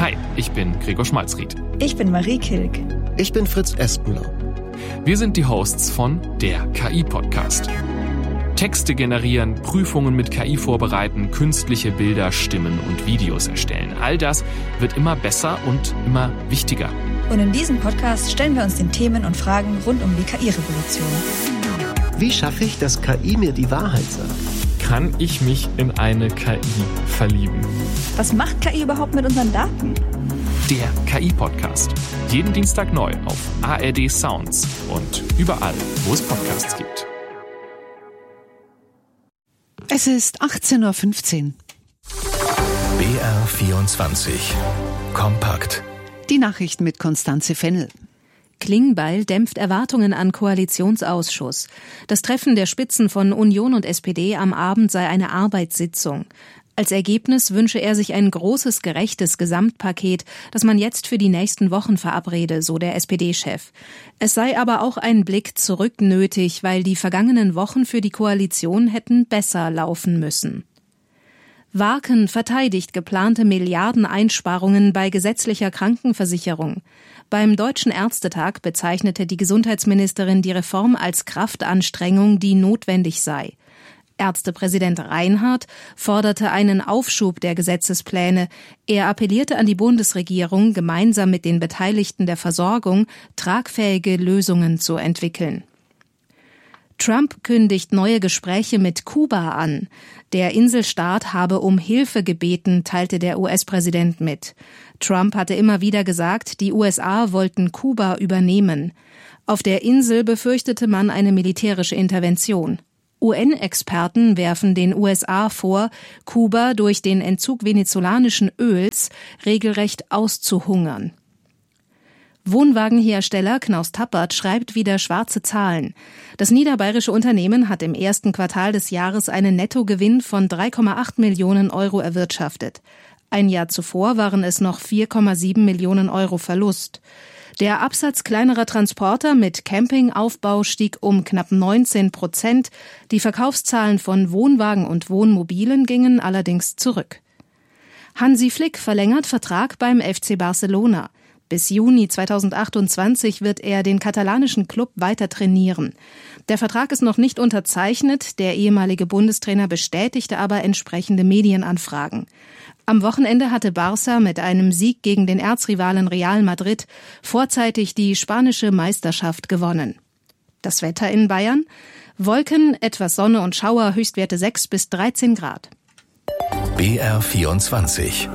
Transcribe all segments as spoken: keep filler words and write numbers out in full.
Hi, ich bin Gregor Schmalzried. Ich bin Marie Kilk. Ich bin Fritz Espenlaub. Wir sind die Hosts von der K I-Podcast. Texte generieren, Prüfungen mit K I vorbereiten, künstliche Bilder, Stimmen und Videos erstellen. All das wird immer besser und immer wichtiger. Und in diesem Podcast stellen wir uns den Themen und Fragen rund um die K I-Revolution. Wie schaffe ich, dass K I mir die Wahrheit sagt? Kann ich mich in eine K I verlieben? Was macht K I überhaupt mit unseren Daten? Der K I-Podcast. Jeden Dienstag neu auf A R D Sounds und überall, wo es Podcasts gibt. Es ist achtzehn Uhr fünfzehn. B R vierundzwanzig. Kompakt. Die Nachrichten mit Konstanze Fennel. Klingbeil dämpft Erwartungen an Koalitionsausschuss. Das Treffen der Spitzen von Union und S P D am Abend sei eine Arbeitssitzung. Als Ergebnis wünsche er sich ein großes, gerechtes Gesamtpaket, das man jetzt für die nächsten Wochen verabrede, so der S P D-Chef. Es sei aber auch ein Blick zurück nötig, weil die vergangenen Wochen für die Koalition hätten besser laufen müssen. Warken verteidigt geplante Milliardeneinsparungen bei gesetzlicher Krankenversicherung. Beim Deutschen Ärztetag bezeichnete die Gesundheitsministerin die Reform als Kraftanstrengung, die notwendig sei. Ärztepräsident Reinhardt forderte einen Aufschub der Gesetzespläne. Er appellierte an die Bundesregierung, gemeinsam mit den Beteiligten der Versorgung tragfähige Lösungen zu entwickeln. Trump kündigt neue Gespräche mit Kuba an. Der Inselstaat habe um Hilfe gebeten, teilte der U S-Präsident mit. Trump hatte immer wieder gesagt, die U S A wollten Kuba übernehmen. Auf der Insel befürchtete man eine militärische Intervention. U N-Experten werfen den U S A vor, Kuba durch den Entzug venezolanischen Öls regelrecht auszuhungern. Wohnwagenhersteller Knaus Tappert schreibt wieder schwarze Zahlen. Das niederbayerische Unternehmen hat im ersten Quartal des Jahres einen Nettogewinn von drei Komma acht Millionen Euro erwirtschaftet. Ein Jahr zuvor waren es noch vier Komma sieben Millionen Euro Verlust. Der Absatz kleinerer Transporter mit Campingaufbau stieg um knapp neunzehn Prozent. Die Verkaufszahlen von Wohnwagen und Wohnmobilen gingen allerdings zurück. Hansi Flick verlängert Vertrag beim F C Barcelona. Bis Juni zweitausendachtundzwanzig wird er den katalanischen Klub weiter trainieren. Der Vertrag ist noch nicht unterzeichnet, der ehemalige Bundestrainer bestätigte aber entsprechende Medienanfragen. Am Wochenende hatte Barça mit einem Sieg gegen den Erzrivalen Real Madrid vorzeitig die spanische Meisterschaft gewonnen. Das Wetter in Bayern? Wolken, etwas Sonne und Schauer, Höchstwerte sechs bis dreizehn Grad. B R vierundzwanzig.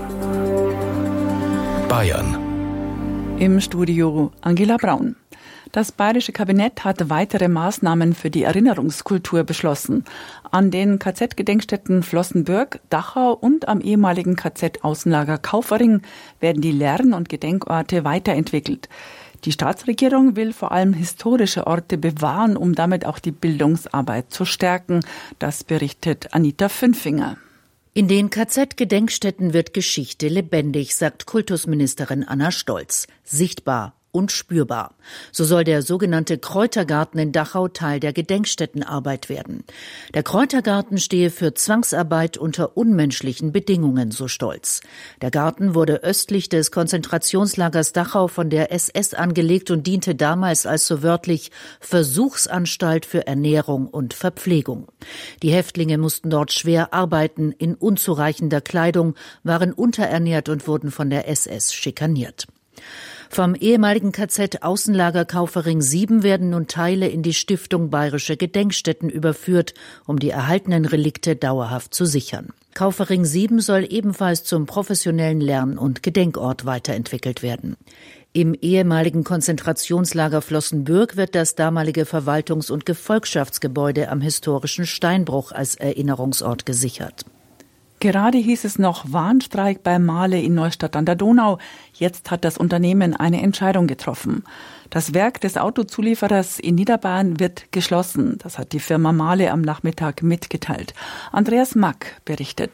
Bayern. Im Studio Angela Braun. Das bayerische Kabinett hat weitere Maßnahmen für die Erinnerungskultur beschlossen. An den K Z-Gedenkstätten Flossenbürg, Dachau und am ehemaligen K Z-Außenlager Kaufering werden die Lern- und Gedenkorte weiterentwickelt. Die Staatsregierung will vor allem historische Orte bewahren, um damit auch die Bildungsarbeit zu stärken. Das berichtet Anita Fünfinger. In den K Z-Gedenkstätten wird Geschichte lebendig, sagt Kultusministerin Anna Stolz. Sichtbar und spürbar. So soll der sogenannte Kräutergarten in Dachau Teil der Gedenkstättenarbeit werden. Der Kräutergarten stehe für Zwangsarbeit unter unmenschlichen Bedingungen, so Stolz. Der Garten wurde östlich des Konzentrationslagers Dachau von der S S angelegt und diente damals als so wörtlich Versuchsanstalt für Ernährung und Verpflegung. Die Häftlinge mussten dort schwer arbeiten, in unzureichender Kleidung, waren unterernährt und wurden von der S S schikaniert. Vom ehemaligen K Z-Außenlager Kaufering sieben werden nun Teile in die Stiftung Bayerische Gedenkstätten überführt, um die erhaltenen Relikte dauerhaft zu sichern. Kaufering sieben soll ebenfalls zum professionellen Lern- und Gedenkort weiterentwickelt werden. Im ehemaligen Konzentrationslager Flossenbürg wird das damalige Verwaltungs- und Gefolgschaftsgebäude am historischen Steinbruch als Erinnerungsort gesichert. Gerade hieß es noch Warnstreik bei Mahle in Neustadt an der Donau. Jetzt hat das Unternehmen eine Entscheidung getroffen. Das Werk des Autozulieferers in Niederbayern wird geschlossen. Das hat die Firma Mahle am Nachmittag mitgeteilt. Andreas Mack berichtet.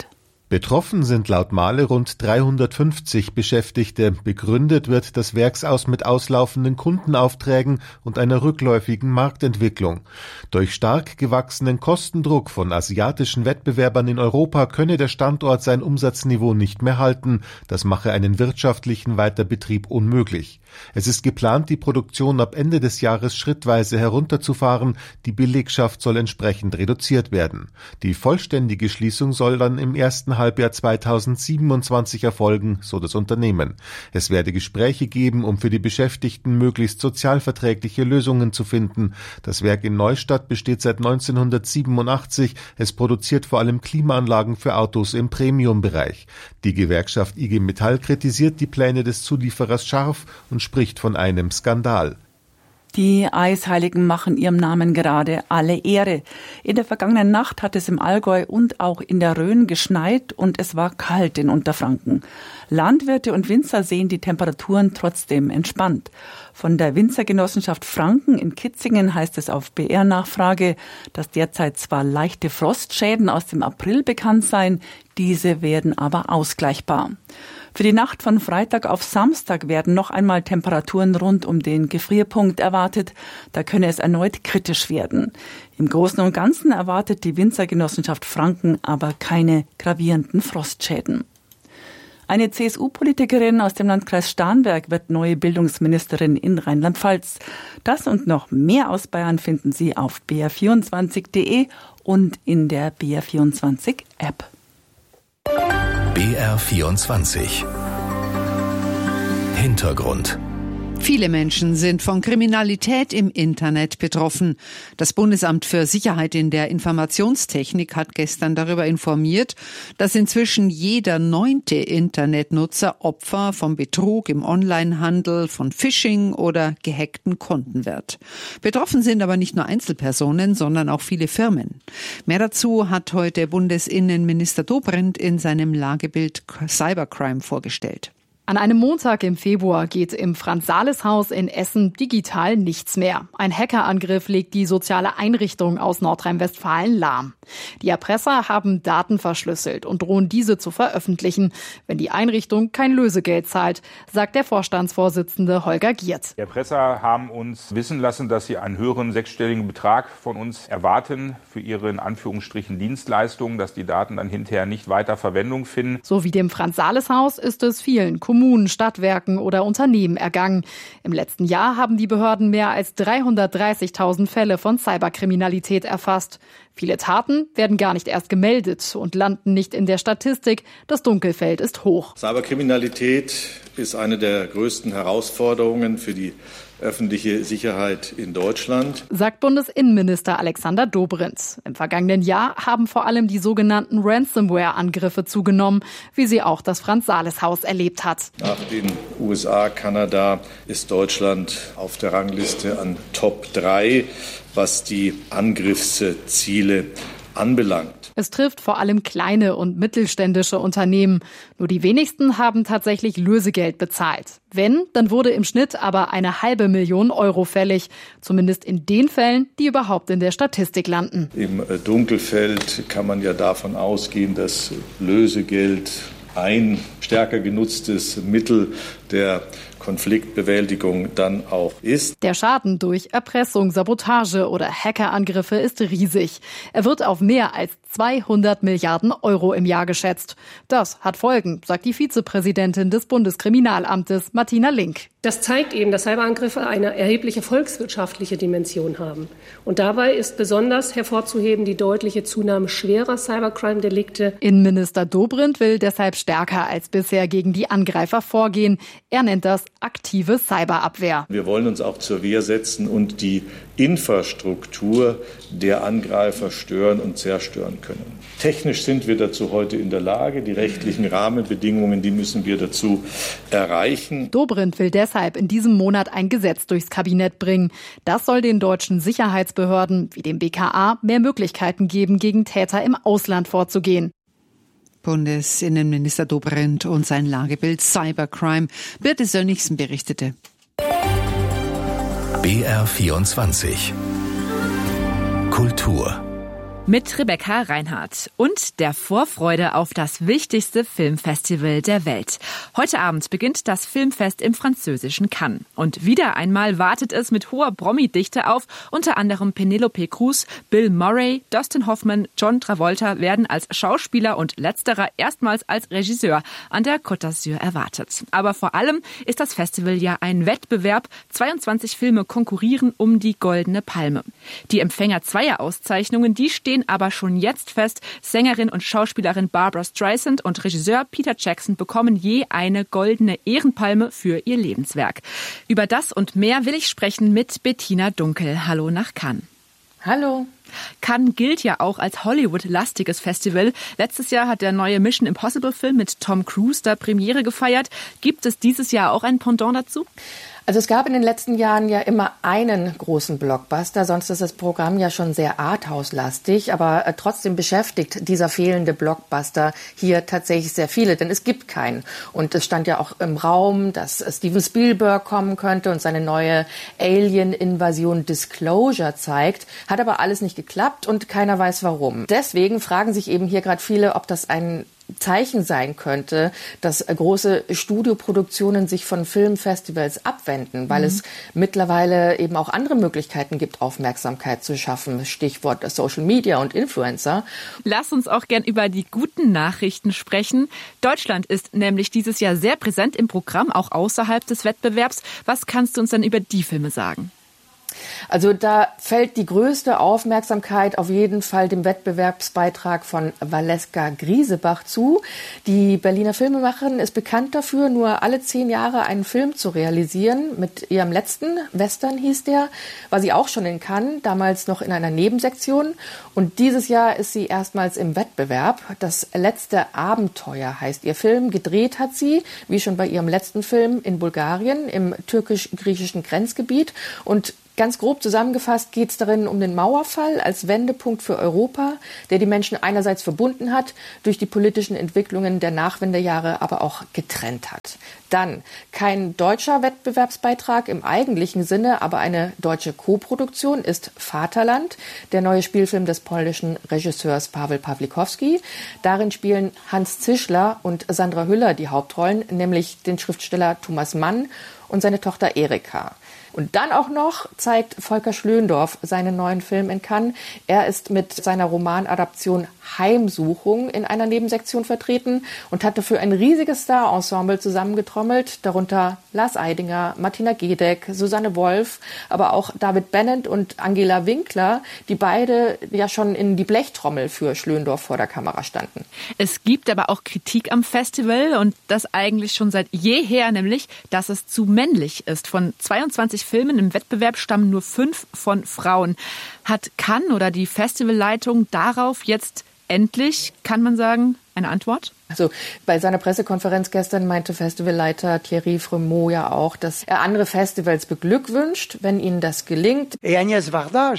Betroffen sind laut Mahle rund dreihundertfünfzig Beschäftigte. Begründet wird das Werk aus mit auslaufenden Kundenaufträgen und einer rückläufigen Marktentwicklung. Durch stark gewachsenen Kostendruck von asiatischen Wettbewerbern in Europa könne der Standort sein Umsatzniveau nicht mehr halten. Das mache einen wirtschaftlichen Weiterbetrieb unmöglich. Es ist geplant, die Produktion ab Ende des Jahres schrittweise herunterzufahren. Die Belegschaft soll entsprechend reduziert werden. Die vollständige Schließung soll dann im ersten Halbjahr zweitausendsiebenundzwanzig erfolgen, so das Unternehmen. Es werde Gespräche geben, um für die Beschäftigten möglichst sozialverträgliche Lösungen zu finden. Das Werk in Neustadt besteht seit neunzehnhundertsiebenundachtzig. Es produziert vor allem Klimaanlagen für Autos im Premium-Bereich. Die Gewerkschaft I G Metall kritisiert die Pläne des Zulieferers scharf und spricht von einem Skandal. Die Eisheiligen machen ihrem Namen gerade alle Ehre. In der vergangenen Nacht hat es im Allgäu und auch in der Rhön geschneit und es war kalt in Unterfranken. Landwirte und Winzer sehen die Temperaturen trotzdem entspannt. Von der Winzergenossenschaft Franken in Kitzingen heißt es auf B R-Nachfrage, dass derzeit zwar leichte Frostschäden aus dem April bekannt seien, diese werden aber ausgleichbar. Für die Nacht von Freitag auf Samstag werden noch einmal Temperaturen rund um den Gefrierpunkt erwartet. Da könne es erneut kritisch werden. Im Großen und Ganzen erwartet die Winzergenossenschaft Franken aber keine gravierenden Frostschäden. Eine C S U-Politikerin aus dem Landkreis Starnberg wird neue Bildungsministerin in Rheinland-Pfalz. Das und noch mehr aus Bayern finden Sie auf b r vierundzwanzig punkt d e und in der B R vierundzwanzig App. B R vierundzwanzig. Hintergrund. Viele Menschen sind von Kriminalität im Internet betroffen. Das Bundesamt für Sicherheit in der Informationstechnik hat gestern darüber informiert, dass inzwischen jeder neunte Internetnutzer Opfer von Betrug im Onlinehandel, von Phishing oder gehackten Konten wird. Betroffen sind aber nicht nur Einzelpersonen, sondern auch viele Firmen. Mehr dazu hat heute Bundesinnenminister Dobrindt in seinem Lagebild Cybercrime vorgestellt. An einem Montag im Februar geht im Franz-Sales-Haus in Essen digital nichts mehr. Ein Hackerangriff legt die soziale Einrichtung aus Nordrhein-Westfalen lahm. Die Erpresser haben Daten verschlüsselt und drohen diese zu veröffentlichen, wenn die Einrichtung kein Lösegeld zahlt, sagt der Vorstandsvorsitzende Holger Giert. Die Erpresser haben uns wissen lassen, dass sie einen höheren sechsstelligen Betrag von uns erwarten für ihre in Anführungsstrichen Dienstleistungen, dass die Daten dann hinterher nicht weiter Verwendung finden. So wie dem Franz-Sales-Haus ist es vielen Kommunen, Stadtwerken oder Unternehmen ergangen. Im letzten Jahr haben die Behörden mehr als dreihundertdreißigtausend Fälle von Cyberkriminalität erfasst. Viele Taten werden gar nicht erst gemeldet und landen nicht in der Statistik. Das Dunkelfeld ist hoch. Cyberkriminalität ist eine der größten Herausforderungen für die öffentliche Sicherheit in Deutschland, sagt Bundesinnenminister Alexander Dobrindt. Im vergangenen Jahr haben vor allem die sogenannten Ransomware-Angriffe zugenommen, wie sie auch das Franz-Sales-Haus erlebt hat. Nach den U S A, Kanada ist Deutschland auf der Rangliste an Top drei, was die Angriffsziele anbelangt. Es trifft vor allem kleine und mittelständische Unternehmen. Nur die wenigsten haben tatsächlich Lösegeld bezahlt. Wenn, dann wurde im Schnitt aber eine halbe Million Euro fällig. Zumindest in den Fällen, die überhaupt in der Statistik landen. Im Dunkelfeld kann man ja davon ausgehen, dass Lösegeld ein stärker genutztes Mittel der Konfliktbewältigung dann auch ist. Der Schaden durch Erpressung, Sabotage oder Hackerangriffe ist riesig. Er wird auf mehr als zweihundert Milliarden Euro im Jahr geschätzt. Das hat Folgen, sagt die Vizepräsidentin des Bundeskriminalamtes Martina Link. Das zeigt eben, dass Cyberangriffe eine erhebliche volkswirtschaftliche Dimension haben. Und dabei ist besonders hervorzuheben die deutliche Zunahme schwerer Cybercrime-Delikte. Innenminister Dobrindt will deshalb stärker als bisher gegen die Angreifer vorgehen. Er nennt das aktive Cyberabwehr. Wir wollen uns auch zur Wehr setzen und die Infrastruktur der Angreifer stören und zerstören können. Technisch sind wir dazu heute in der Lage. Die rechtlichen Rahmenbedingungen, die müssen wir dazu erreichen. Dobrindt will deshalb in diesem Monat ein Gesetz durchs Kabinett bringen. Das soll den deutschen Sicherheitsbehörden wie dem B K A mehr Möglichkeiten geben, gegen Täter im Ausland vorzugehen. Bundesinnenminister Dobrindt und sein Lagebild Cybercrime. Birte Sönnigsen berichtete. B R vierundzwanzig. Kultur. Mit Rebecca Reinhardt und der Vorfreude auf das wichtigste Filmfestival der Welt. Heute Abend beginnt das Filmfest im französischen Cannes. Und wieder einmal wartet es mit hoher Promi-Dichte auf. Unter anderem Penelope Cruz, Bill Murray, Dustin Hoffman, John Travolta werden als Schauspieler und letzterer erstmals als Regisseur an der Côte d'Azur erwartet. Aber vor allem ist das Festival ja ein Wettbewerb. zweiundzwanzig Filme konkurrieren um die Goldene Palme. Die Empfänger zweier Auszeichnungen, die stehen aber schon jetzt fest. Sängerin und Schauspielerin Barbra Streisand und Regisseur Peter Jackson bekommen je eine goldene Ehrenpalme für ihr Lebenswerk. Über das und mehr will ich sprechen mit Bettina Dunkel. Hallo nach Cannes. Hallo. Cannes gilt ja auch als Hollywood-lastiges Festival. Letztes Jahr hat der neue Mission Impossible-Film mit Tom Cruise da Premiere gefeiert. Gibt es dieses Jahr auch ein Pendant dazu? Also es gab in den letzten Jahren ja immer einen großen Blockbuster, sonst ist das Programm ja schon sehr Arthouse-lastig, aber äh, trotzdem beschäftigt dieser fehlende Blockbuster hier tatsächlich sehr viele, denn es gibt keinen. Und es stand ja auch im Raum, dass äh, Steven Spielberg kommen könnte und seine neue Alien-Invasion Disclosure zeigt, hat aber alles nicht geklappt und keiner weiß warum. Deswegen fragen sich eben hier gerade viele, ob das ein Zeichen sein könnte, dass große Studioproduktionen sich von Filmfestivals abwenden, weil mhm. es mittlerweile eben auch andere Möglichkeiten gibt, Aufmerksamkeit zu schaffen. Stichwort Social Media und Influencer. Lass uns auch gern über die guten Nachrichten sprechen. Deutschland ist nämlich dieses Jahr sehr präsent im Programm, auch außerhalb des Wettbewerbs. Was kannst du uns denn über die Filme sagen? Also da fällt die größte Aufmerksamkeit auf jeden Fall dem Wettbewerbsbeitrag von Valeska Griesebach zu. Die Berliner Filmemacherin ist bekannt dafür, nur alle zehn Jahre einen Film zu realisieren. Mit ihrem letzten, Western hieß der, war sie auch schon in Cannes, damals noch in einer Nebensektion. Und dieses Jahr ist sie erstmals im Wettbewerb. Das letzte Abenteuer heißt ihr Film. Gedreht hat sie, wie schon bei ihrem letzten Film, in Bulgarien, im türkisch-griechischen Grenzgebiet. Und ganz grob zusammengefasst geht es darin um den Mauerfall als Wendepunkt für Europa, der die Menschen einerseits verbunden hat, durch die politischen Entwicklungen der Nachwendejahre aber auch getrennt hat. Dann kein deutscher Wettbewerbsbeitrag im eigentlichen Sinne, aber eine deutsche Koproduktion ist Vaterland, der neue Spielfilm des polnischen Regisseurs Paweł Pawlikowski. Darin spielen Hans Zischler und Sandra Hüller die Hauptrollen, nämlich den Schriftsteller Thomas Mann und seine Tochter Erika. Und dann auch noch zeigt Volker Schlöndorff seinen neuen Film in Cannes. Er ist mit seiner Romanadaption Heimsuchung in einer Nebensektion vertreten und hat dafür ein riesiges Star-Ensemble zusammengetrommelt, darunter Lars Eidinger, Martina Gedeck, Susanne Wolf, aber auch David Bennett und Angela Winkler, die beide ja schon in die Blechtrommel für Schlöndorff vor der Kamera standen. Es gibt aber auch Kritik am Festival und das eigentlich schon seit jeher, nämlich, dass es zu männlich ist. Von zweiundzwanzig Filmen im Wettbewerb stammen nur fünf von Frauen. Hat Cannes oder die Festivalleitung darauf jetzt endlich, kann man sagen, eine Antwort? Also bei seiner Pressekonferenz gestern meinte Festivalleiter Thierry Fremont ja auch, dass er andere Festivals beglückwünscht, wenn ihnen das gelingt. Agnès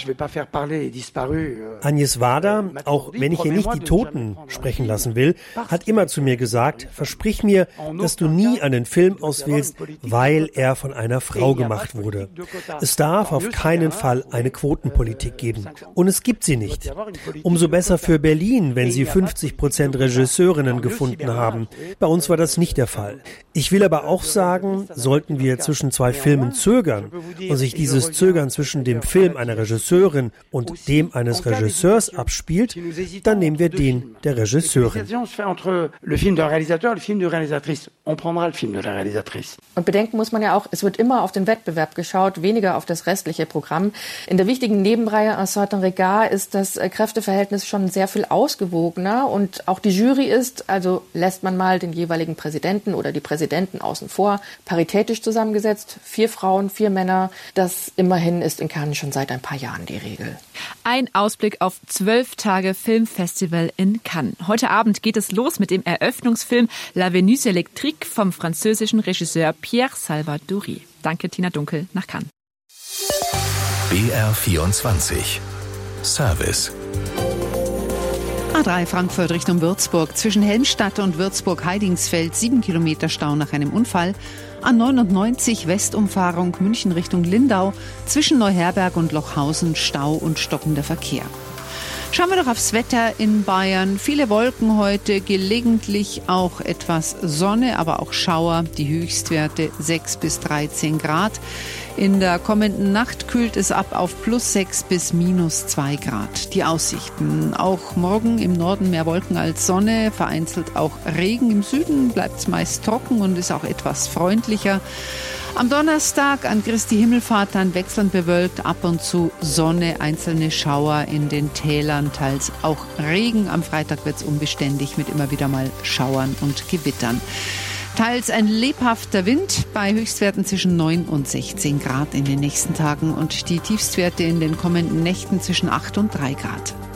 Varda, auch wenn ich hier nicht die Toten sprechen lassen will, hat immer zu mir gesagt, versprich mir, dass du nie einen Film auswählst, weil er von einer Frau gemacht wurde. Es darf auf keinen Fall eine Quotenpolitik geben. Und es gibt sie nicht. Umso besser für Berlin, wenn sie fünfzig Prozent Regisseurinnen gefunden haben. Bei uns war das nicht der Fall. Ich will aber auch sagen, sollten wir zwischen zwei Filmen zögern und sich dieses Zögern zwischen dem Film einer Regisseurin und dem eines Regisseurs abspielt, dann nehmen wir den der Regisseurin. Und bedenken muss man ja auch, es wird immer auf den Wettbewerb geschaut, weniger auf das restliche Programm. In der wichtigen Nebenreihe Un certain regard ist das Kräfteverhältnis schon sehr viel ausgewogener und auch die Jury ist, also lässt man mal den jeweiligen Präsidenten oder die Präsidenten außen vor, paritätisch zusammengesetzt, vier Frauen, vier Männer. Das immerhin ist in Cannes schon seit ein paar Jahren die Regel. Ein Ausblick auf zwölf Tage Filmfestival in Cannes. Heute Abend geht es los mit dem Eröffnungsfilm La Venus électrique vom französischen Regisseur Pierre Salvadori. Danke, Tina Dunkel, nach Cannes. B R vierundzwanzig Service. A drei Frankfurt Richtung Würzburg. Zwischen Helmstadt und Würzburg-Heidingsfeld sieben Kilometer Stau nach einem Unfall. A neunundneunzig Westumfahrung München Richtung Lindau. Zwischen Neuherberg und Lochhausen Stau und stockender Verkehr. Schauen wir doch aufs Wetter in Bayern. Viele Wolken heute, gelegentlich auch etwas Sonne, aber auch Schauer. Die Höchstwerte sechs bis dreizehn Grad. In der kommenden Nacht kühlt es ab auf plus sechs bis minus zwei Grad. Die Aussichten: Auch morgen im Norden mehr Wolken als Sonne, vereinzelt auch Regen. Im Süden bleibt es meist trocken und ist auch etwas freundlicher. Am Donnerstag an Christi Himmelfahrt dann wechselnd bewölkt, ab und zu Sonne, einzelne Schauer in den Tälern, teils auch Regen. Am Freitag wird es unbeständig mit immer wieder mal Schauern und Gewittern. Teils ein lebhafter Wind bei Höchstwerten zwischen neun und sechzehn Grad in den nächsten Tagen und die Tiefstwerte in den kommenden Nächten zwischen acht und drei Grad.